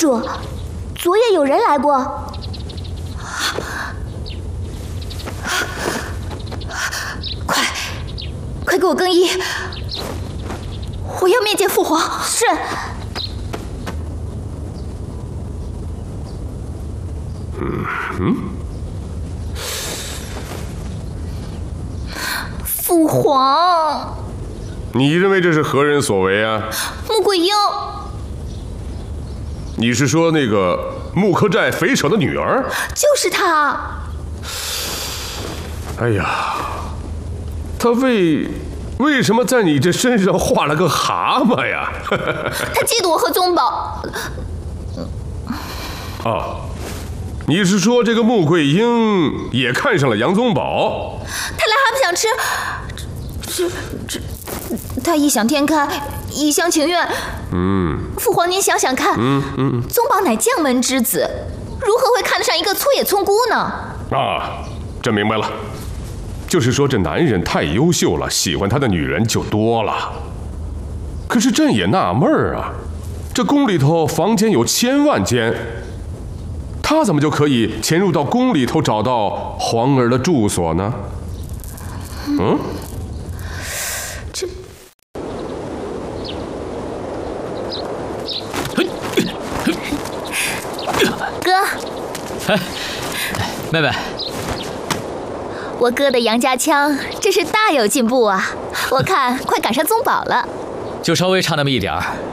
主，昨夜有人来过。 快给我更衣！我要面见父皇。 是。 父皇， 你认为这是何人所为啊？ 穆桂英。 你是说那个穆克寨匪首的女儿？ 就是她。 哎呀，她为什么在你这身上画了个蛤蟆呀？ 她嫉妒我和宗宝。 啊，你是说这个穆桂英也看上了杨宗保？ 她癞蛤蟆想吃，她异想天开，一厢情愿。父皇您想想看，宗保乃将门之子，如何会看得上一个粗野村姑呢？ 啊，朕明白了。就是说这男人太优秀了，喜欢他的女人就多了。可是朕也纳闷儿啊，这宫里头房间有千万间，他怎么就可以潜入到宫里头找到皇儿的住所呢？ 这哥， 妹妹， 我哥的杨家枪真是大有进步啊！我看快赶上宗保了。 就稍微差那么一点儿。